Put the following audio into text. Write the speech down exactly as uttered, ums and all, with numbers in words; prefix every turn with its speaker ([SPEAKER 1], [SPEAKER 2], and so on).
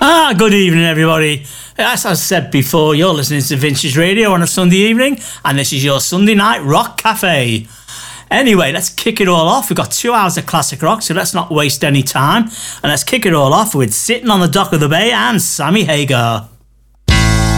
[SPEAKER 1] Ah, good evening, everybody. As I said before, you're listening to Vintage Radio on a Sunday evening, and this is your Sunday Night Rock Cafe. Anyway, let's kick it all off. We've got two hours of classic rock, so let's not waste any time. And let's kick it all off with Sitting on the Dock of the Bay and Sammy Hagar.